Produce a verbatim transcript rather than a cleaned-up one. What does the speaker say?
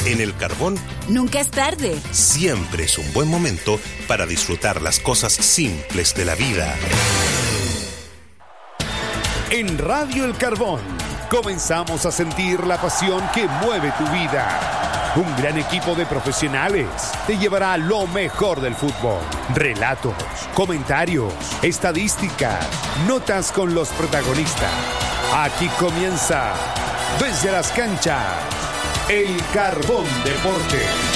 En El Carbón, nunca es tarde. Siempre es un buen momento para disfrutar las cosas simples de la vida. En Radio El Carbón, comenzamos a sentir la pasión que mueve tu vida. Un gran equipo de profesionales te llevará a lo mejor del fútbol. Relatos, comentarios, estadísticas, notas con los protagonistas. Aquí comienza, desde las canchas, El Carbón Deporte.